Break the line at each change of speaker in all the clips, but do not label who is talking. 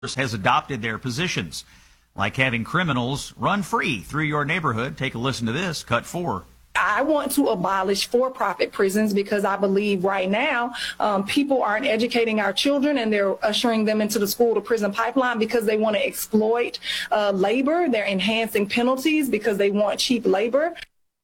has adopted their positions, like having criminals run free through your neighborhood. Take a listen to this, cut 4.
I want to abolish for-profit prisons because I believe right now people aren't educating our children and they're ushering them into the school-to-prison pipeline because they want to exploit labor. They're enhancing penalties because they want cheap labor.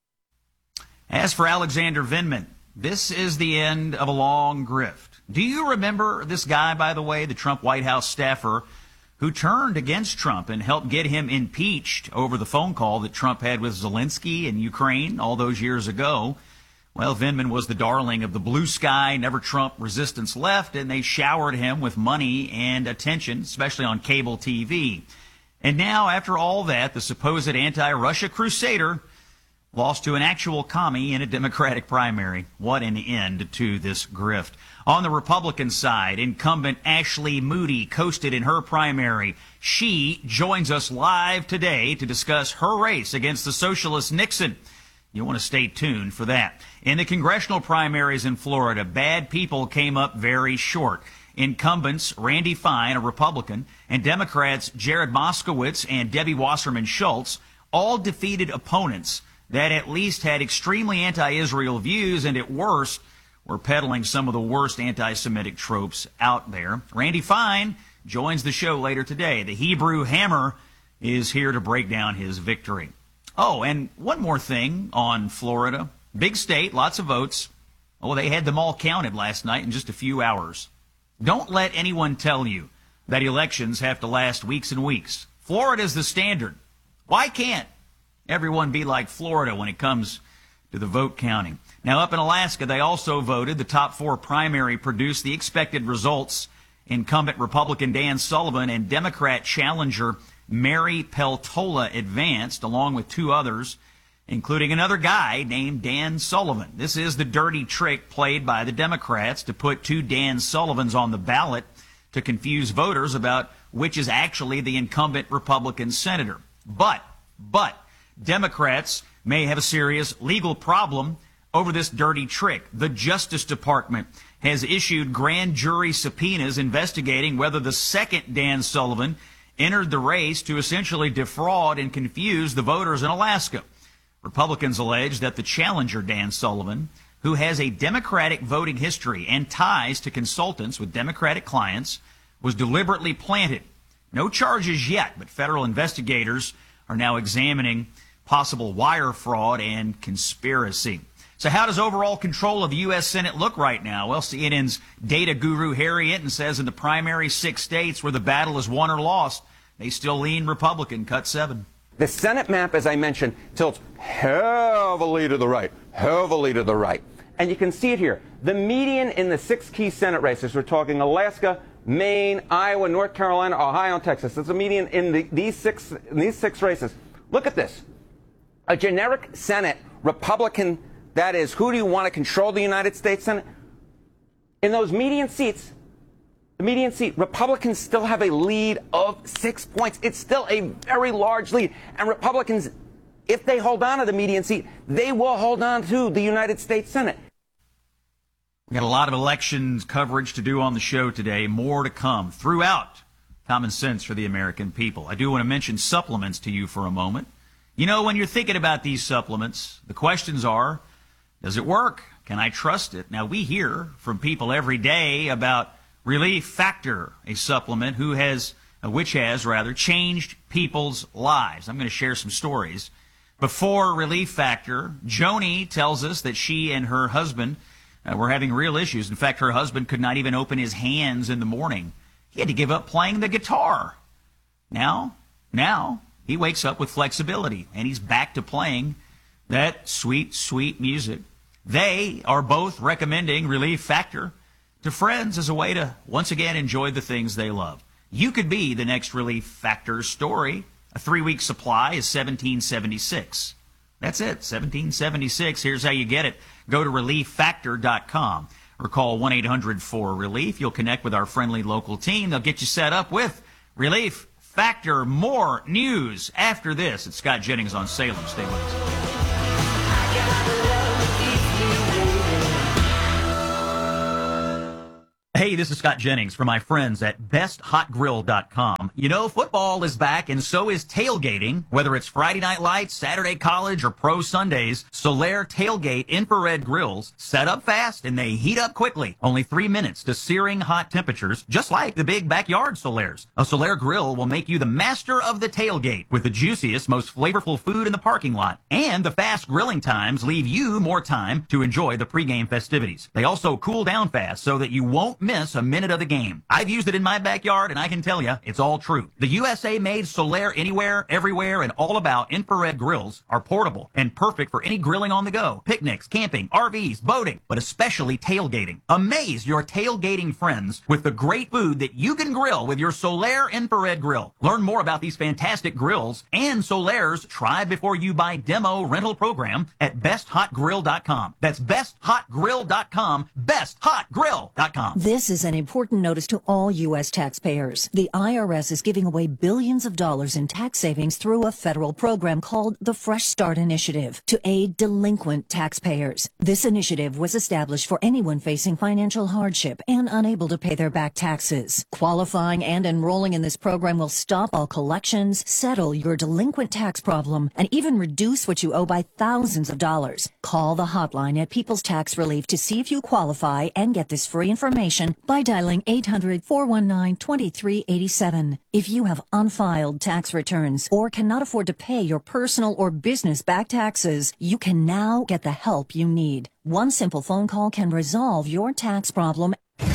As for Alexander Vindman, this is the end of a long grift. Do you remember this guy, by the way, the Trump White House staffer who turned against Trump and helped get him impeached over the phone call that Trump had with Zelensky in Ukraine all those years ago? Well, Vindman was the darling of the blue sky, never Trump resistance left, and they showered him with money and attention, especially on cable TV. And now, after all that, the supposed anti-Russia crusader lost to an actual commie in a Democratic primary. What an end to this grift. On the Republican side, incumbent Ashley Moody coasted in her primary. She joins us live today to discuss her race against the socialist Nixon. You want to stay tuned for that. In the congressional primaries in Florida, bad people came up very short. Incumbents Randy Fine, a Republican, and Democrats Jared Moskowitz and Debbie Wasserman Schultz all defeated opponents that at least had extremely anti-Israel views and at worst were peddling some of the worst anti-Semitic tropes out there. Randy Fine joins the show later today. The Hebrew Hammer is here to break down his victory. Oh, and one more thing on Florida. Big state, lots of votes. Oh, they had them all counted last night in just a few hours. Don't let anyone tell you that elections have to last weeks and weeks. Florida's the standard. Why can't everyone be like Florida when it comes to the vote counting? Now, up in Alaska, they also voted. The top 4 primary produced the expected results. Incumbent Republican Dan Sullivan and Democrat challenger Mary Peltola advanced, along with 2 others, including another guy named Dan Sullivan. This is the dirty trick played by the Democrats to put 2 Dan Sullivans on the ballot to confuse voters about which is actually the incumbent Republican senator. But Democrats may have a serious legal problem over this dirty trick. The Justice Department has issued grand jury subpoenas investigating whether the second Dan Sullivan entered the race to essentially defraud and confuse the voters in Alaska. Republicans allege that the challenger Dan Sullivan, who has a Democratic voting history and ties to consultants with Democratic clients, was deliberately planted. No charges yet, but federal investigators are now examining possible wire fraud and conspiracy. So how does overall control of the U.S. Senate look right now? Well, CNN's data guru Harry Hinton says in the primary 6 states where the battle is won or lost, they still lean Republican, cut 7.
The Senate map, as I mentioned, tilts heavily to the right, heavily to the right. And you can see it here. The median in the 6 key Senate races, we're talking Alaska, Maine, Iowa, North Carolina, Ohio, and Texas. There's a median in these six races. Look at this. A generic Senate, Republican, that is, who do you want to control the United States Senate? In those median seats, the median seat, Republicans still have a lead of 6 points. It's still a very large lead. And Republicans, if they hold on to the median seat, they will hold on to the United States Senate.
We got a lot of elections coverage to do on the show today. More to come throughout Common Sense for the American People. I do want to mention supplements to you for a moment. You know, when you're thinking about these supplements, the questions are, does it work? Can I trust it? Now, we hear from people every day about Relief Factor, a supplement which has changed people's lives. I'm going to share some stories. Before Relief Factor, Joni tells us that she and her husband were having real issues. In fact, her husband could not even open his hands in the morning. He had to give up playing the guitar. Now, he wakes up with flexibility, and he's back to playing that sweet, sweet music. They are both recommending Relief Factor to friends as a way to once again enjoy the things they love. You could be the next Relief Factor story. A 3-week supply is $17.76. That's it, $17.76. Here's how you get it. Go to ReliefFactor.com or call 1-800-4RELIEF. You'll connect with our friendly local team. They'll get you set up with Relief Factor. More news after this. It's Scott Jennings on Salem. Stay with us. Hey, this is Scott Jennings from my friends at BestHotGrill.com. You know, football is back and so is tailgating. Whether it's Friday Night Lights, Saturday College, or Pro Sundays, Solaire Tailgate infrared grills set up fast and they heat up quickly. Only 3 minutes to searing hot temperatures, just like the big backyard Solaires. A Solaire grill will make you the master of the tailgate with the juiciest, most flavorful food in the parking lot. And the fast grilling times leave you more time to enjoy the pregame festivities. They also cool down fast so that you won't miss a minute of the game. I've used it in my backyard, and I can tell you, it's all true. The USA-made Solaire Anywhere, Everywhere, and All About infrared grills are portable and perfect for any grilling on the go, picnics, camping, RVs, boating, but especially tailgating. Amaze your tailgating friends with the great food that you can grill with your Solaire infrared grill. Learn more about these fantastic grills and Solaire's Try Before You Buy demo rental program at BestHotGrill.com. That's BestHotGrill.com, BestHotGrill.com.
This is an important notice to all U.S. taxpayers. The IRS is giving away billions of dollars in tax savings through a federal program called the Fresh Start Initiative to aid delinquent taxpayers. This initiative was established for anyone facing financial hardship and unable to pay their back taxes. Qualifying and enrolling in this program will stop all collections, settle your delinquent tax problem, and even reduce what you owe by thousands of dollars. Call the hotline at People's Tax Relief to see if you qualify and get this free information by dialing 800-419-2387. If you have unfiled tax returns or cannot afford to pay your personal or business back taxes, you can now get the help you need. One simple phone call can resolve your tax problem.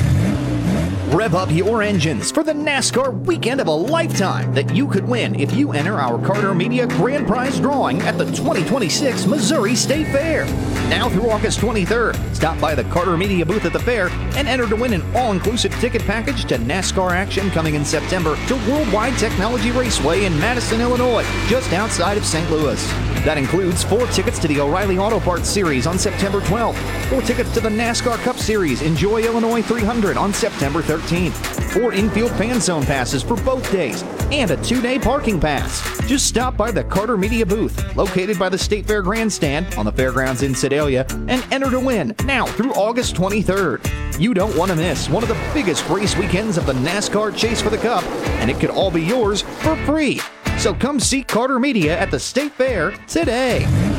Rev up your engines for the NASCAR weekend of a lifetime that you could win if you enter our Carter Media Grand Prize drawing at the 2026 Missouri State Fair. Now through August 23rd, stop by the Carter Media booth at the fair and enter to win an all-inclusive ticket package to NASCAR action coming in September to Worldwide Technology Raceway in Madison, Illinois, just outside of St. Louis. That includes 4 tickets to the O'Reilly Auto Parts Series on September 12th, 4 tickets to the NASCAR Cup Series Enjoy Illinois 300 on September 13th, 4 infield fan zone passes for both days, and a 2-day parking pass. Just stop by the Carter Media booth, located by the State Fair Grandstand on the fairgrounds in Sedalia, and enter to win now through August 23rd. You don't want to miss one of the biggest race weekends of the NASCAR Chase for the Cup, and it could all be yours for free. So come see Carter Media at the State Fair today.